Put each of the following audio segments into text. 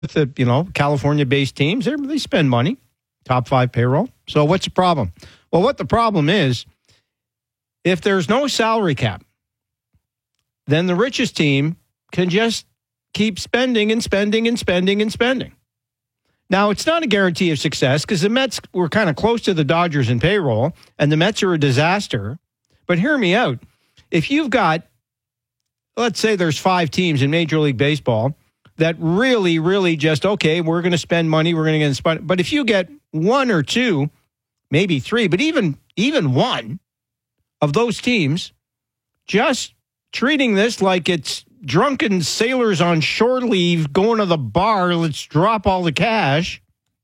with the, California-based teams, they spend money, top 5 payroll. So what's the problem? Well, what the problem is, if there's no salary cap, then the richest team can just keep spending and spending and spending and spending. Now, it's not a guarantee of success because the Mets were kind of close to the Dodgers in payroll, and the Mets are a disaster. But hear me out. If you've got, let's say there's 5 teams in Major League Baseball that really, really just, okay, we're going to spend money, we're going to get spent. But if you get 1 or 2, maybe 3, but even one of those teams just treating this like it's drunken sailors on shore leave going to the bar, let's drop all the cash.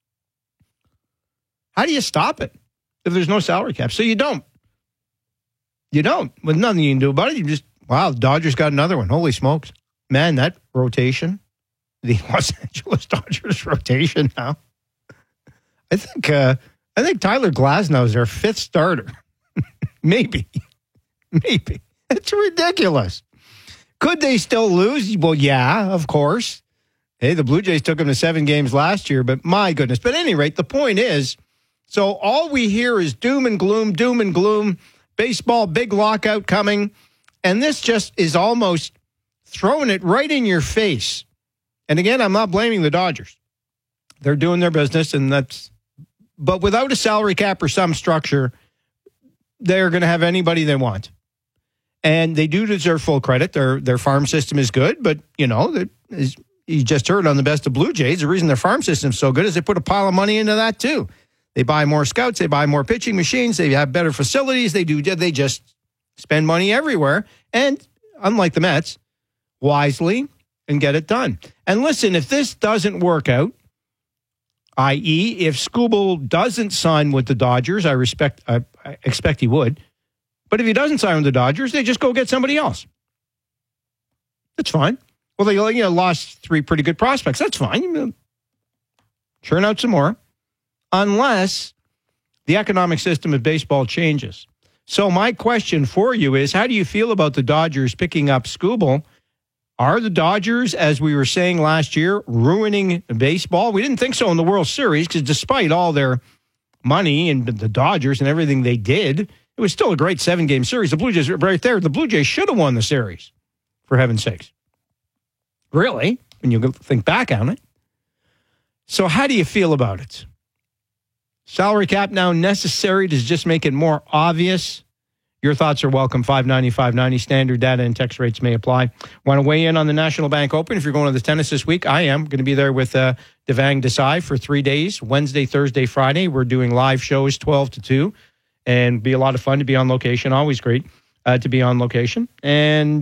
How do you stop it if there's no salary cap? So you don't. You don't. With nothing you can do about it, you just, wow, the Dodgers got another one. Holy smokes. Man, that rotation, the Los Angeles Dodgers rotation now. I think Tyler Glasnow is their 5th starter. Maybe. It's ridiculous. Could they still lose? Well, yeah, of course. Hey, the Blue Jays took them to 7 games last year, but my goodness. But at any rate, the point is, so all we hear is doom and gloom, baseball, big lockout coming, and this just is almost throwing it right in your face. And again, I'm not blaming the Dodgers. They're doing their business, but without a salary cap or some structure, they're going to have anybody they want. And they do deserve full credit. Their farm system is good, but, as you just heard on the Best of Blue Jays, the reason their farm system is so good is they put a pile of money into that, too. They buy more scouts. They buy more pitching machines. They have better facilities. They just spend money everywhere. And unlike the Mets, wisely and get it done. And listen, if this doesn't work out, i.e., if Skubal doesn't sign with the Dodgers, I expect he would. But if he doesn't sign with the Dodgers, they just go get somebody else. That's fine. Well, they lost 3 pretty good prospects. That's fine. Churn out some more. Unless the economic system of baseball changes. So my question for you is, how do you feel about the Dodgers picking up Skubal? Are the Dodgers, as we were saying last year, ruining baseball? We didn't think so in the World Series because despite all their money and the Dodgers and everything they did, it was still a great 7-game series. The Blue Jays were right there. The Blue Jays should have won the series, for heaven's sakes. Really, when you think back on it. So how do you feel about it? Salary cap now necessary to just make it more obvious. Your thoughts are welcome. 590-590. Standard data and text rates may apply. Want to weigh in on the National Bank Open? If you're going to the tennis this week, I am going to be there with Devang Desai for 3 days, Wednesday, Thursday, Friday. We're doing live shows 12 to 2. And be a lot of fun to be on location. Always great to be on location. And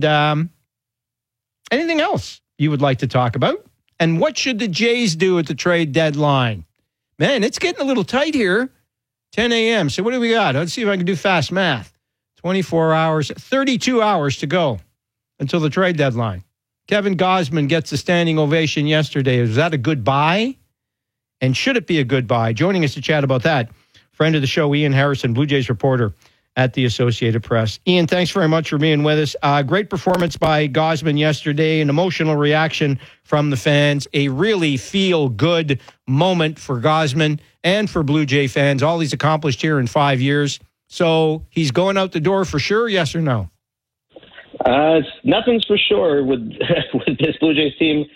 anything else you would like to talk about? And what should the Jays do at the trade deadline? Man, it's getting a little tight here. 10 a.m. So what do we got? Let's see if I can do fast math. 24 hours, 32 hours to go until the trade deadline. Kevin Gausman gets a standing ovation yesterday. Was that a goodbye? And should it be a goodbye? Joining us to chat about that, friend of the show, Ian Harrison, Blue Jays reporter at the Associated Press. Ian, thanks very much for being with us. Great performance by Gausman yesterday, an emotional reaction from the fans, a really feel-good moment for Gausman and for Blue Jay fans. All he's accomplished here in 5 years. So he's going out the door for sure, yes or no? Nothing's for sure with this Blue Jays team.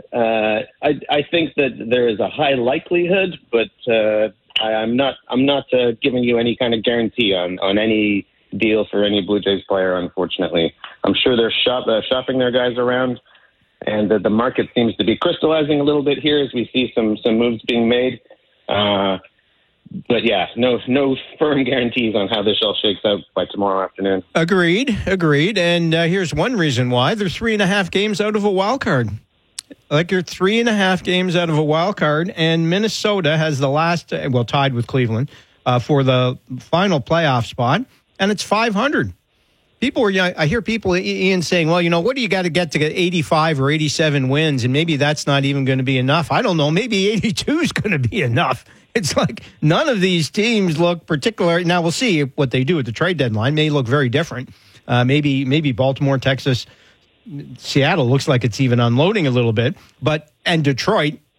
I think that there is a high likelihood, but I'm not giving you any kind of guarantee on any deal for any Blue Jays player, unfortunately. I'm sure they're shopping their guys around, and the market seems to be crystallizing a little bit here as we see some moves being made. But yeah, no firm guarantees on how this all shakes out by tomorrow afternoon. Agreed. And here's one reason why. They're 3.5 games out of a wild card. Like you're 3.5 games out of a wild card, and Minnesota has the last, tied with Cleveland for the final playoff spot, and it's 500. I hear people, Ian, saying, well, what do you got to get 85 or 87 wins, and maybe that's not even going to be enough. I don't know. Maybe 82 is going to be enough. It's like none of these teams look particular. Now, we'll see what they do at the trade deadline. May look very different. Maybe Baltimore, Texas, Seattle looks like it's even unloading a little bit, and Detroit,